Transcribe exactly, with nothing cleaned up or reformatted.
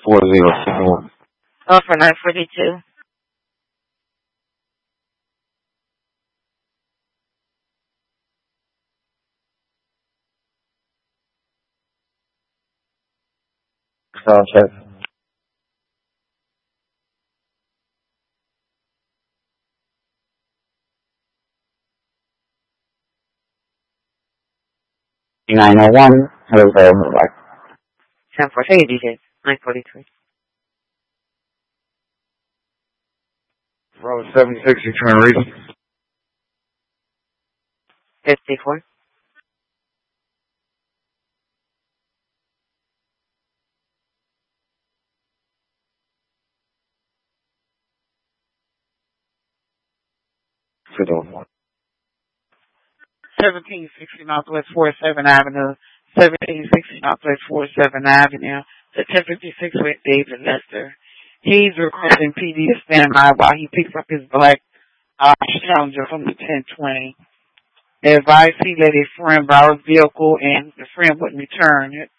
four zero seven one. Oh, for nine forty-two. Sound check. nine oh one. Hello, sir. ten forty-eight, D J. nine forty-three. Road seventy-six, return reason. fifty-four. seventeen sixty Northwest forty-seventh Avenue. seventeen sixty Northwest forty-seventh Avenue. The ten fifty-six with David Lester. He's requesting P D to stand by while he picks up his black uh, Challenger from the ten twenty. They advised he let a friend borrow his vehicle and the friend wouldn't return it.